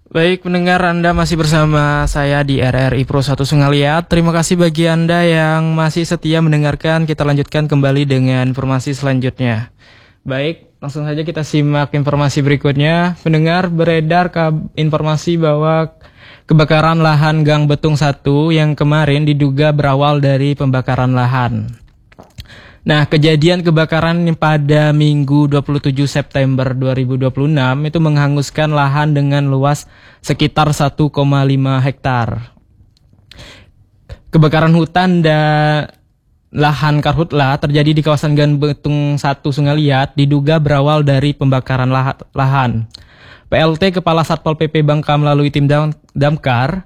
Baik pendengar, Anda masih bersama saya di RRI Pro 1 Sungai Liat. Terima kasih bagi Anda yang masih setia mendengarkan. Kita lanjutkan kembali dengan informasi selanjutnya. Baik, langsung saja kita simak informasi berikutnya. Pendengar, beredar informasi bahwa kebakaran lahan Gang Betung 1 yang kemarin diduga berawal dari pembakaran lahan. Nah, kejadian kebakaran pada Minggu 27 September 2026 itu menghanguskan lahan dengan luas sekitar 1,5 hektar. Kebakaran hutan dan lahan karhutla terjadi di kawasan Gang Betung 1 Sungai Liat, diduga berawal dari pembakaran lahan. PLT Kepala Satpol PP Bangka melalui tim Damkar,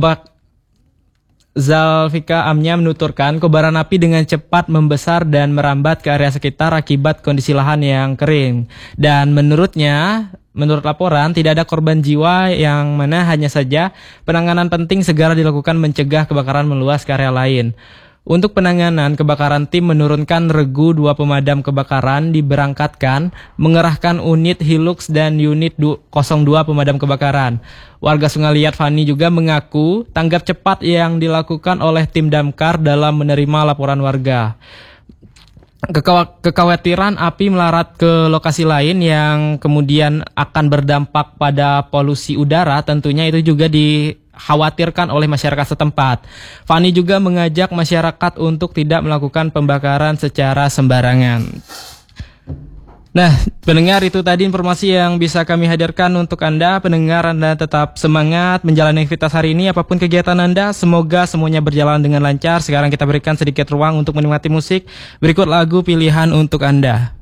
Zalfika Amnya menuturkan kobaran api dengan cepat membesar dan merambat ke area sekitar akibat kondisi lahan yang kering. Dan menurut laporan tidak ada korban jiwa, yang mana hanya saja penanganan penting segera dilakukan mencegah kebakaran meluas ke area lain. Untuk penanganan kebakaran, tim menurunkan regu 2 pemadam kebakaran diberangkatkan, mengerahkan unit Hilux dan unit 02 pemadam kebakaran. Warga Sungai Liat Fani juga mengaku tanggap cepat yang dilakukan oleh tim damkar dalam menerima laporan warga. Kekhawatiran api melarat ke lokasi lain yang kemudian akan berdampak pada polusi udara tentunya itu juga dikhawatirkan oleh masyarakat setempat. Fani juga mengajak masyarakat untuk tidak melakukan pembakaran secara sembarangan. Nah, pendengar, itu tadi informasi yang bisa kami hadirkan untuk Anda. Pendengar, Anda tetap semangat menjalani aktivitas hari ini, apapun kegiatan Anda. Semoga semuanya berjalan dengan lancar. Sekarang kita berikan sedikit ruang untuk menikmati musik. Berikut lagu pilihan untuk Anda.